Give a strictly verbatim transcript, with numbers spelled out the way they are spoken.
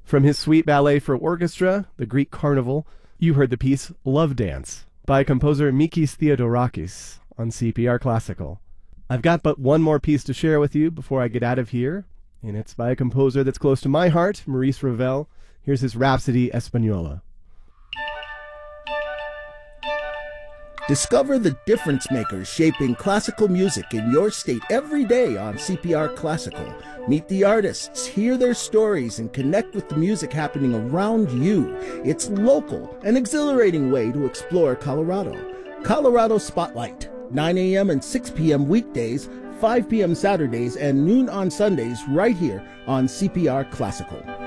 From his suite ballet for orchestra, The Greek Carnival, you heard the piece Love Dance by composer Mikis Theodorakis on C P R Classical. I've got but one more piece to share with you before I get out of here, and it's by a composer that's close to my heart, Maurice Ravel. Here's his Rhapsody Española. Discover the difference makers shaping classical music in your state every day on C P R Classical. Meet the artists, hear their stories, and connect with the music happening around you. It's local, an exhilarating way to explore Colorado. Colorado Spotlight, nine a.m. and six p.m. weekdays, five p.m. Saturdays, and noon on Sundays right here on C P R Classical.